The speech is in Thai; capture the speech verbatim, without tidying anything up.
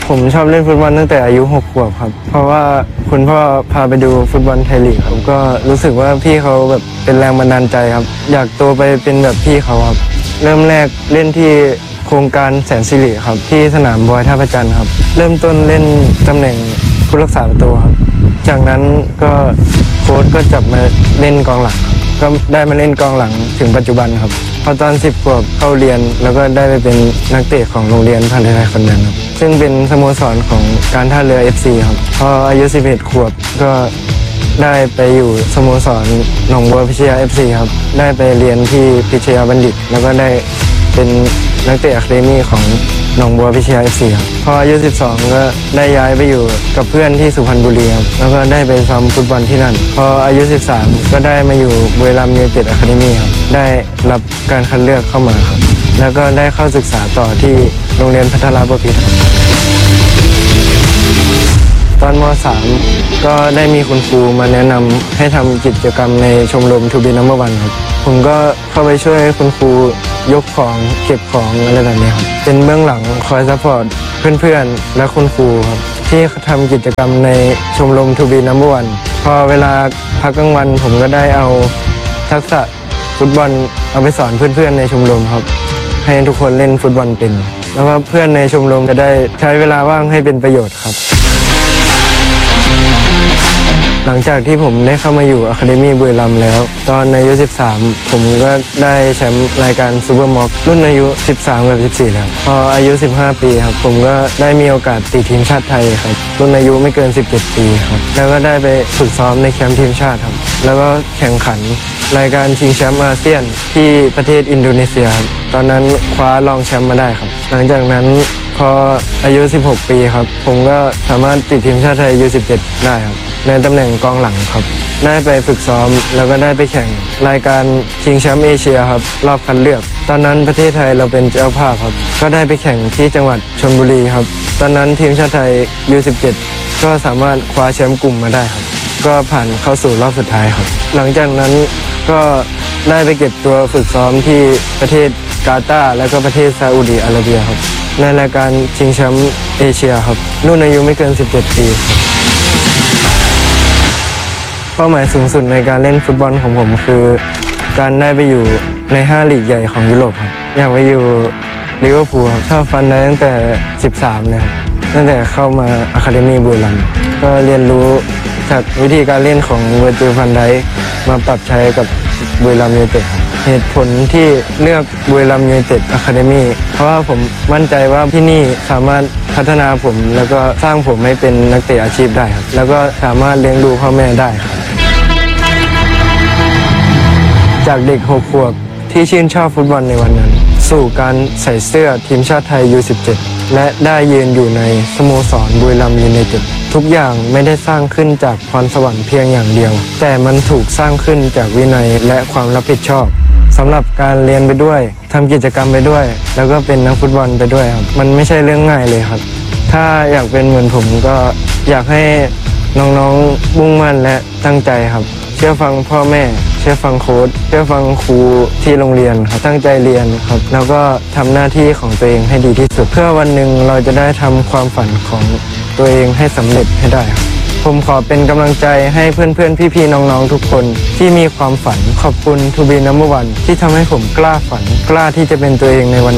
ผมชอบเล่นฟุตบอลตั้งแต่อายุหกขวบครับเพราะว่าคุณพ่อพาไปดูฟุตบอลไทยลีกผมก็รู้สึกว่าพี่เขาแบบเป็นแรงบันดาลใจครับอยากโตไปเป็นแบบพี่เขาครับเริ่มแรกเล่นที่โครงการแสนสิริครับที่สนามบอยท่าพระจันทร์ครับเริ่มต้นเล่นตำแหน่งผู้รักษาประตูครับจากนั้นก็โค้ชก็จับมาเล่นกองหลังก็ได้มาเล่นกองหลังถึงปัจจุบันครับพอตอนสิบขวบเข้าเรียนแล้วก็ได้ไปเป็นนักเตะของโรงเรียนพันธุ์ไทยคนนั้นครับซึ่งเป็นสโมสรของการท่าเรือ เอฟ ซี ครับพออายุสิบเอ็ดขวบก็ได้ไปอยู่สโมสรหนองบัวพิชยา เอฟ ซี ครับได้ไปเรียนที่พิชยาบัณฑิตแล้วก็ได้เป็นนักเตะอะคาเดมี่ของหนองบัวพิชยา เอฟ ซี ครับพออายุสิบสองก็ได้ย้ายไปอยู่กับเพื่อนที่สุพรรณบุรีครับแล้วก็ได้ไปซ้อมฟุตบอลที่นั่นพออายุสิบสามก็ได้มาอยู่บุรีรัมย์ยูไนเต็ดอะคาเดมี่ครับได้รับการคัดเลือกเข้ามาครับแล้วก็ได้เข้าศึกษาต่อที่โรงเรียนพัทรบพิตรครับตอนม.สาม ก็ได้มีคุณครูมาแนะนำให้ทำกิจกรรมในชมรมทูบีนัมเบอร์วันครับผมก็เข้าไปช่วยคุณครูยกของเก็บของอะไรแบบนี้ครับเป็นเบื้องหลังคอยซัพพอร์ตเพื่อนๆและคุณครูครับที่ทำกิจกรรมในชมรมทูบีนัมเบอร์วันพอเวลาพักกลางวันผมก็ได้เอาทักษะฟุตบอลเอาไปสอนเพื่อนๆในชมรมครับให้ทุกคนเล่นฟุตบอลเป็นแล้วก็เพื่อนในชมรมจะได้ใช้เวลาว่างให้เป็นประโยชน์ครับหลังจากที่ผมได้เข้ามาอยู่อะคาเดมี่บุรีรัมย์แล้วตอนอายุสิบสามผมก็ได้แชมป์รายการซูเปอร์ม็อกรุ่นอายุสิบสามกับสิบสี่แล้วพออายุสิบห้าปีครับผมก็ได้มีโอกาสติดทีมชาติไทยครับรุ่นอายุไม่เกินสิบเจ็ดปีครับแล้วก็ได้ไปฝึกซ้อมในแคมป์ทีมชาติครับแล้วก็แข่งขันรายการชิงแชมป์อาเซียนที่ประเทศอินโดนีเซียครับตอนนั้นคว้ารองแชมป์มาได้ครับหลังจากนั้นพออายุสิบหกปีครับผมก็สามารถติดทีมชาติไทยอายุสิบเจ็ดได้ครับในตำแหน่งกองหลังครับได้ไปฝึกซ้อมแล้วก็ได้ไปแข่งรายการชิงแชมป์เอเชียครับรอบคัดเลือกตอนนั้นประเทศไทยเราเป็นเจ้าภาพครับก็ได้ไปแข่งที่จังหวัดชลบุรีครับตอนนั้นทีมชาติไทย ยู สิบเจ็ด ก็สามารถคว้าแชมป์กลุ่มมาได้ครับก็ผ่านเข้าสู่รอบสุดท้ายครับหลังจากนั้นก็ได้ไปเก็บตัวฝึกซ้อมที่ประเทศกาตาร์และก็ประเทศซาอุดิอาระเบียครับในรายการชิงแชมป์เอเชียครับรุ่นอายุไม่เกินสิบเจ็ดปีเป้าหมายสูงสุดในการเล่นฟุตบอลของผมคือการได้ไปอยู่ในห้าลีกใหญ่ของยุโรปครับอยากไปอยู่ลิเวอร์พูลครับชอบฟันได้ตั้งแต่สิบสามเลยครับตั้งแต่เข้ามาอะคาเดมี่บุรีรัมย์ก็เรียนรู้จากวิธีการเล่นของเวอร์จิล ฟันไดค์มาปรับใช้กับบุรีรัมย์ยูไนเต็ดเหตุผลที่เลือกบุรีรัมย์ยูไนเต็ดอะคาเดมี่เพราะว่าผมมั่นใจว่าที่นี่สามารถพัฒนาผมแล้วก็สร้างผมให้เป็นนักเตะอาชีพได้ครับแล้วก็สามารถเลี้ยงดูพ่อแม่ได้ครับจากเด็กหกขวบที่ชื่นชอบฟุตบอลในวันนั้นสู่การใส่เสื้อทีมชาติไทย ยู สิบเจ็ด และได้ยืนอยู่ในสโมสรบุรีรัมย์ยูไนเต็ดทุกอย่างไม่ได้สร้างขึ้นจากพรสวรรค์เพียงอย่างเดียวแต่มันถูกสร้างขึ้นจากวินัยและความรับผิดชอบสำหรับการเรียนไปด้วยทำกิจกรรมไปด้วยแล้วก็เป็นนักฟุตบอลไปด้วยครับมันไม่ใช่เรื่องง่ายเลยครับถ้าอยากเป็นเหมือนผมก็อยากให้น้องๆมุ่งมั่นและตั้งใจครับเชื่อฟังพ่อแม่เชื่อฟังโค้ชเชื่อฟังครูที่โรงเรียนครับตั้งใจเรียนครับแล้วก็ทำหน้าที่ของตัวเองให้ดีที่สุดเพื่อวันหนึ่งเราจะได้ทำความฝันของตัวเองให้สำเร็จให้ได้ครับผมขอเป็นกำลังใจให้เพื่อนๆพี่ๆน้องๆทุกคนที่มีความฝันขอบคุณทูบีนัมเบอร์วันที่ทำให้ผมกล้าฝันกล้าที่จะเป็นตัวเองในวัน